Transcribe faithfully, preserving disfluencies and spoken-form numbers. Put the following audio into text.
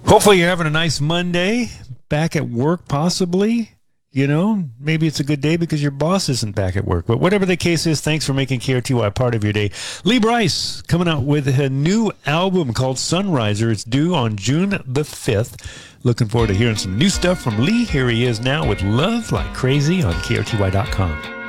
Hopefully you're having a nice Monday, back at work possibly. You know, maybe it's a good day because your boss isn't back at work. But whatever the case is, thanks for making K R T Y part of your day. Lee Brice coming out with a new album called Sunriser. It's due on June the fifth. Looking forward to hearing some new stuff from Lee. Here he is now with Love Like Crazy on K R T Y dot com.